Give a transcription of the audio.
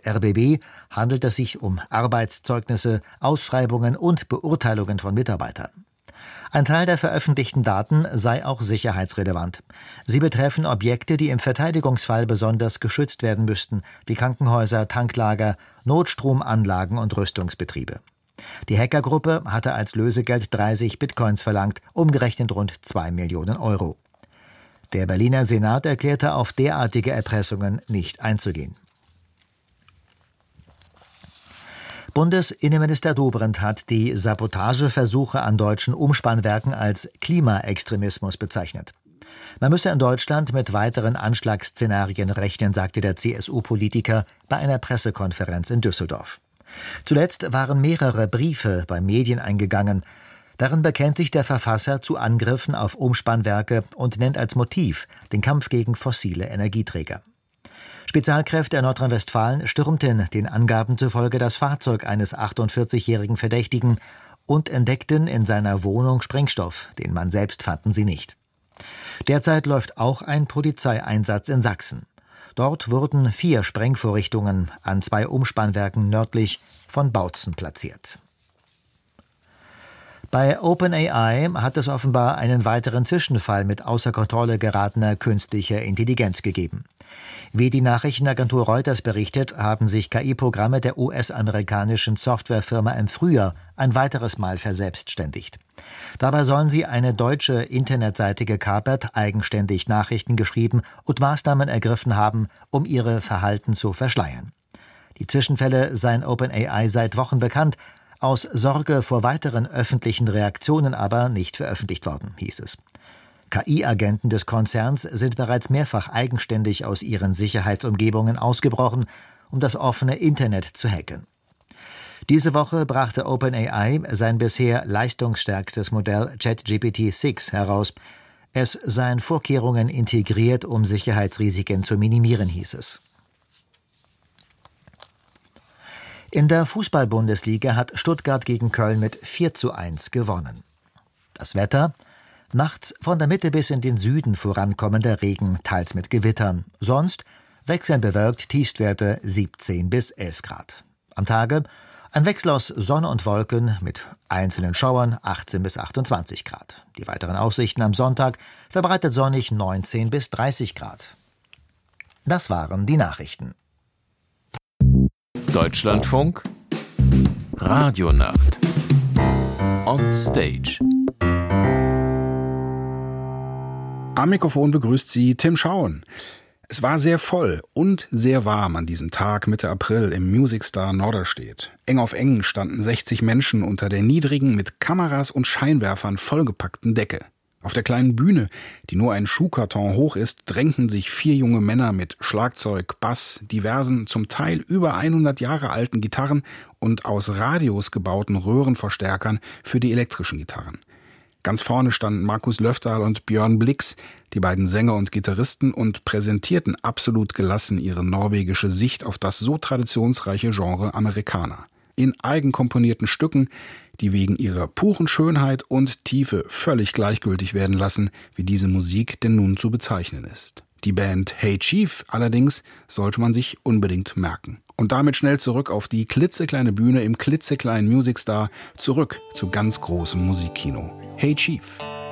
laut RBB handelt es sich um Arbeitszeugnisse, Ausschreibungen und Beurteilungen von Mitarbeitern. Ein Teil der veröffentlichten Daten sei auch sicherheitsrelevant. Sie betreffen Objekte, die im Verteidigungsfall besonders geschützt werden müssten, wie Krankenhäuser, Tanklager, Notstromanlagen und Rüstungsbetriebe. Die Hackergruppe hatte als Lösegeld 30 Bitcoins verlangt, umgerechnet rund 2 Millionen Euro. Der Berliner Senat erklärte, auf derartige Erpressungen nicht einzugehen. Bundesinnenminister Dobrindt hat die Sabotageversuche an deutschen Umspannwerken als Klimaextremismus bezeichnet. Man müsse in Deutschland mit weiteren Anschlagsszenarien rechnen, sagte der CSU-Politiker bei einer Pressekonferenz in Düsseldorf. Zuletzt waren mehrere Briefe bei Medien eingegangen. Darin bekennt sich der Verfasser zu Angriffen auf Umspannwerke und nennt als Motiv den Kampf gegen fossile Energieträger. Spezialkräfte in Nordrhein-Westfalen stürmten den Angaben zufolge das Fahrzeug eines 48-jährigen Verdächtigen und entdeckten in seiner Wohnung Sprengstoff, den Mann selbst fanden sie nicht. Derzeit läuft auch ein Polizeieinsatz in Sachsen. Dort wurden 4 Sprengvorrichtungen an 2 Umspannwerken nördlich von Bautzen platziert. Bei OpenAI hat es offenbar einen weiteren Zwischenfall mit außer Kontrolle geratener künstlicher Intelligenz gegeben. Wie die Nachrichtenagentur Reuters berichtet, haben sich KI-Programme der US-amerikanischen Softwarefirma im Frühjahr ein weiteres Mal verselbstständigt. Dabei sollen sie eine deutsche Internetseite gekapert, eigenständig Nachrichten geschrieben und Maßnahmen ergriffen haben, um ihre Verhalten zu verschleiern. Die Zwischenfälle seien OpenAI seit Wochen bekannt, aus Sorge vor weiteren öffentlichen Reaktionen aber nicht veröffentlicht worden, hieß es. KI-Agenten des Konzerns sind bereits mehrfach eigenständig aus ihren Sicherheitsumgebungen ausgebrochen, um das offene Internet zu hacken. Diese Woche brachte OpenAI sein bisher leistungsstärkstes Modell ChatGPT-6 heraus. Es seien Vorkehrungen integriert, um Sicherheitsrisiken zu minimieren, hieß es. In der Fußball-Bundesliga hat Stuttgart gegen Köln mit 4:1 gewonnen. Das Wetter: nachts von der Mitte bis in den Süden vorankommender Regen, teils mit Gewittern. Sonst wechselnd bewölkt, Tiefstwerte 17 bis 11 Grad. Am Tage ein Wechsel aus Sonne und Wolken mit einzelnen Schauern, 18 bis 28 Grad. Die weiteren Aussichten am Sonntag: verbreitet sonnig, 19 bis 30 Grad. Das waren die Nachrichten. Deutschlandfunk Radionacht On Stage. Am Mikrofon begrüßt Sie Tim Schauen. Es war sehr voll und sehr warm an diesem Tag Mitte April im Music Star Norderstedt. Eng auf eng standen 60 Menschen unter der niedrigen, mit Kameras und Scheinwerfern vollgepackten Decke. Auf der kleinen Bühne, die nur ein Schuhkarton hoch ist, drängten sich 4 junge Männer mit Schlagzeug, Bass, diversen, zum Teil über 100 Jahre alten Gitarren und aus Radios gebauten Röhrenverstärkern für die elektrischen Gitarren. Ganz vorne standen Markus Löfdahl und Björn Blix, die beiden Sänger und Gitarristen, und präsentierten absolut gelassen ihre norwegische Sicht auf das so traditionsreiche Genre Amerikaner. In eigenkomponierten Stücken, die wegen ihrer puren Schönheit und Tiefe völlig gleichgültig werden lassen, wie diese Musik denn nun zu bezeichnen ist. Die Band Hey Chief allerdings sollte man sich unbedingt merken. Und damit schnell zurück auf die klitzekleine Bühne im klitzekleinen Music Star, zurück zu ganz großem Musikkino. Hey Chief.